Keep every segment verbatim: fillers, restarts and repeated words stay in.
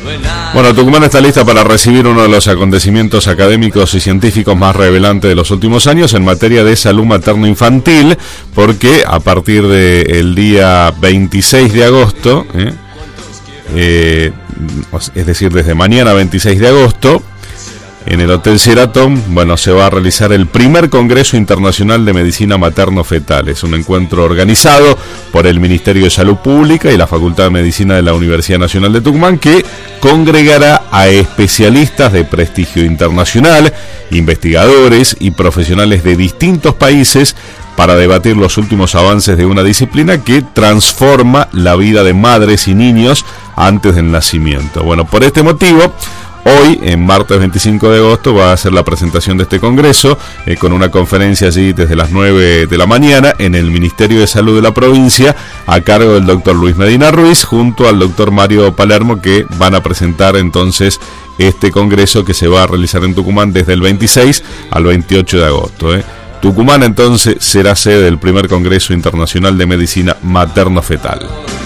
Bueno, Tucumán está lista para recibir uno de los acontecimientos académicos y científicos más revelantes de los últimos años en materia de salud materno-infantil, porque a partir del día veintiséis de agosto, ¿eh? Eh, es decir, desde mañana veintiséis de agosto, en el Hotel Sheraton, bueno, se va a realizar el primer Congreso Internacional de Medicina Materno-Fetal. Es un encuentro organizado por el Ministerio de Salud Pública y la Facultad de Medicina de la Universidad Nacional de Tucumán, que congregará a especialistas de prestigio internacional, investigadores y profesionales de distintos países para debatir los últimos avances de una disciplina que transforma la vida de madres y niños antes del nacimiento. Bueno, por este motivo, hoy, en martes veinticinco de agosto, va a ser la presentación de este congreso, eh, con una conferencia allí desde las nueve de la mañana en el Ministerio de Salud de la provincia, a cargo del doctor Luis Medina Ruiz, junto al doctor Mario Palermo, que van a presentar entonces este congreso que se va a realizar en Tucumán desde el veintiséis al veintiocho de agosto. Eh. Tucumán entonces será sede del primer Congreso Internacional de Medicina Materno-Fetal.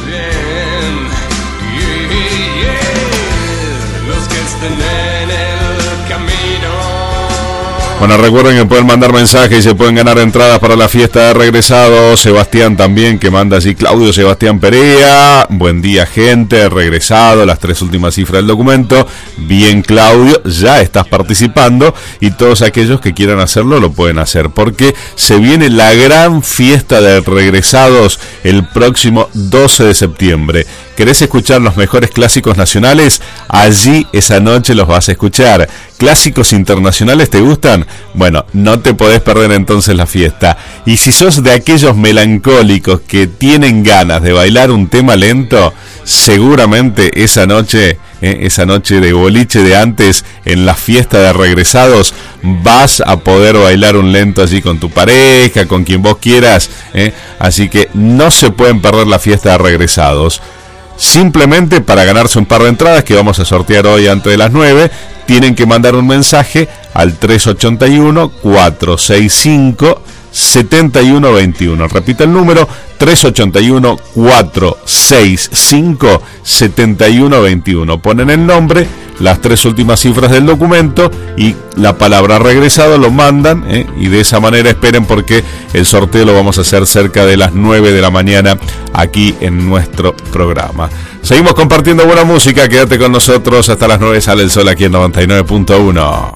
Bueno, recuerden que pueden mandar mensajes y se pueden ganar entradas para la fiesta de regresados. Sebastián también, que manda así, Claudio Sebastián Perea. Buen día, gente, regresado, las tres últimas cifras del documento. Bien, Claudio, ya estás participando, y todos aquellos que quieran hacerlo lo pueden hacer, porque se viene la gran fiesta de regresados el próximo doce de septiembre. ¿Querés escuchar los mejores clásicos nacionales? Allí esa noche los vas a escuchar. ¿Clásicos internacionales te gustan? Bueno, no te podés perder entonces la fiesta. Y si sos de aquellos melancólicos que tienen ganas de bailar un tema lento, seguramente esa noche, eh, esa noche de boliche de antes, en la fiesta de regresados, vas a poder bailar un lento allí con tu pareja, con quien vos quieras. Eh. Así que no se pueden perder la fiesta de regresados. Simplemente, para ganarse un par de entradas que vamos a sortear hoy antes de las nueve, tienen que mandar un mensaje al tres ocho uno, cuatro seis cinco, siete uno dos uno. Repito el número, tres ocho uno, cuatro seis cinco, siete uno dos uno. Ponen el nombre, las tres últimas cifras del documento y la palabra regresado, lo mandan, ¿eh? Y de esa manera esperen, porque el sorteo lo vamos a hacer cerca de las nueve de la mañana aquí en nuestro programa. Seguimos compartiendo buena música, quédate con nosotros hasta las nueve, sale el sol aquí en noventa y nueve punto uno.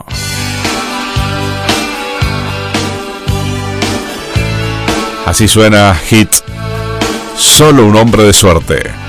Así suena Hit, Solo un hombre de suerte.